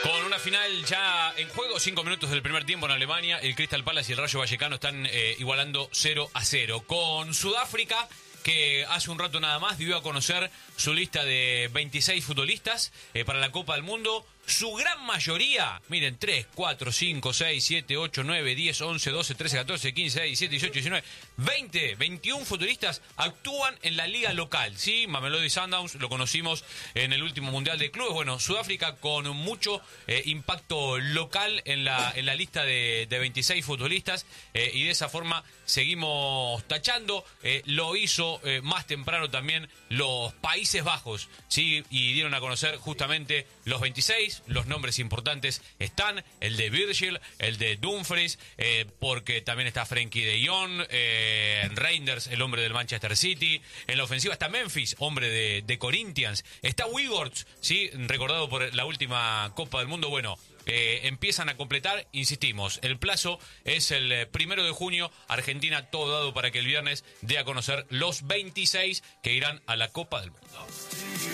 Con una final ya en juego, 5 minutos del primer tiempo en Alemania, el Crystal Palace y el Rayo Vallecano están igualando 0-0. Con Sudáfrica, que hace un rato nada más dio a conocer su lista de 26 futbolistas para la Copa del Mundo. Su gran mayoría, miren, 3, 4, 5, 6, 7, 8, 9, 10, 11, 12, 13, 14, 15, 17, 18, 19, 20, 21 futbolistas actúan en la liga local, ¿sí? Mamelodi Sundowns, lo conocimos en el último Mundial de Clubes. Bueno, Sudáfrica con mucho impacto local en la lista de 26 futbolistas y de esa forma seguimos tachando. Lo hizo más temprano también los Países Bajos, ¿sí? Y dieron a conocer justamente los 26. Los nombres importantes están, el de Virgil, el de Dumfries, porque también está Frenkie de Jong, Reinders, el hombre del Manchester City. En la ofensiva está Memphis, hombre de Corinthians. Está Weghorst, ¿sí? Recordado por la última Copa del Mundo. Bueno, empiezan a completar, insistimos, el plazo es el 1 de junio, Argentina todo dado para que el viernes dé a conocer los 26 que irán a la Copa del Mundo.